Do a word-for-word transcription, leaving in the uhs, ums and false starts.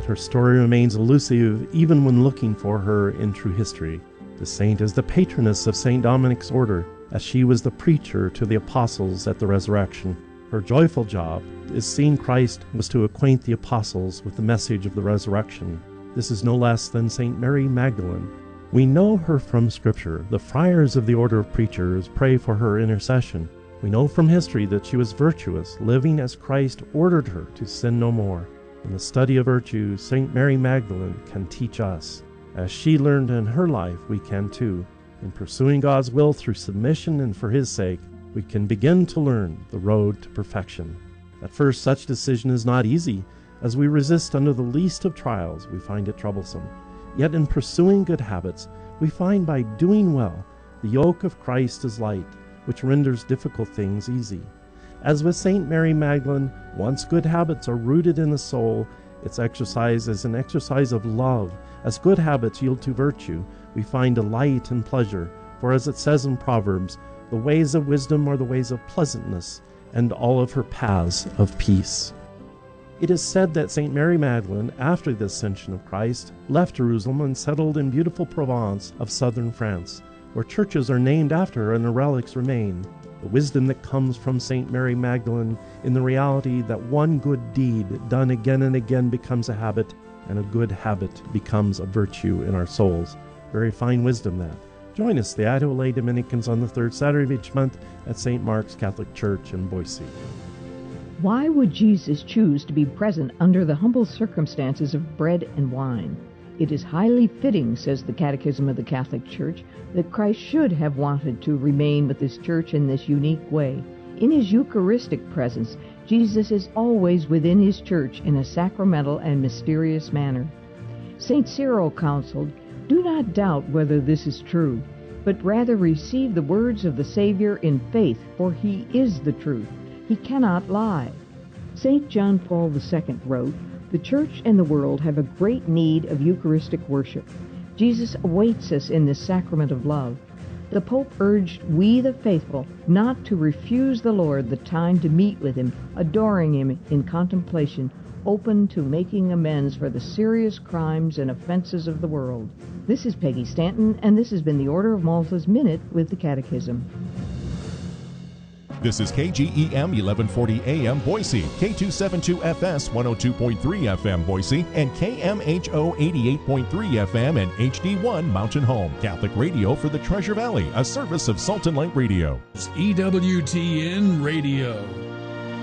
her story remains elusive even when looking for her in true history. The saint is the patroness of Saint Dominic's order, as she was the preacher to the apostles at the resurrection. Her joyful job is seeing Christ was to acquaint the apostles with the message of the resurrection. This is no less than Saint Mary Magdalene. We know her from Scripture. The friars of the order of preachers pray for her intercession. We know from history that she was virtuous, living as Christ ordered her to sin no more. In the study of virtue, Saint Mary Magdalene can teach us. As she learned in her life, we can too. In pursuing God's will through submission and for His sake, we can begin to learn the road to perfection. At first, such decision is not easy. As we resist under the least of trials, we find it troublesome. Yet in pursuing good habits, we find by doing well, the yoke of Christ is light, which renders difficult things easy. As with Saint Mary Magdalene, once good habits are rooted in the soul, its exercise is an exercise of love. As good habits yield to virtue, we find delight and pleasure. For as it says in Proverbs, the ways of wisdom are the ways of pleasantness, and all of her paths of peace. It is said that Saint Mary Magdalene, after the ascension of Christ, left Jerusalem and settled in beautiful Provence of southern France, where churches are named after her and her relics remain. The wisdom that comes from Saint Mary Magdalene in the reality that one good deed done again and again becomes a habit, and a good habit becomes a virtue in our souls. Very fine wisdom that. Join us, the Idaho Lay Dominicans, on the third Saturday of each month at Saint Mark's Catholic Church in Boise. Why would Jesus choose to be present under the humble circumstances of bread and wine? It is highly fitting, says the Catechism of the Catholic Church, that Christ should have wanted to remain with His church in this unique way. In His Eucharistic presence, Jesus is always within His church in a sacramental and mysterious manner. Saint Cyril counseled, "Do not doubt whether this is true, but rather receive the words of the Savior in faith, for He is the truth. He cannot lie." Saint John Paul the Second wrote, "The Church and the world have a great need of Eucharistic worship. Jesus awaits us in this sacrament of love." The Pope urged we, the faithful, not to refuse the Lord the time to meet with Him, adoring Him in contemplation, open to making amends for the serious crimes and offenses of the world. This is Peggy Stanton, and this has been the Order of Malta's Minute with the Catechism. This is K G E M eleven forty A M Boise, K two seventy-two F S one oh two point three F M Boise, and K M H O eighty-eight point three F M and H D one Mountain Home. Catholic radio for the Treasure Valley, a service of Salt and Light Radio. E W T N Radio.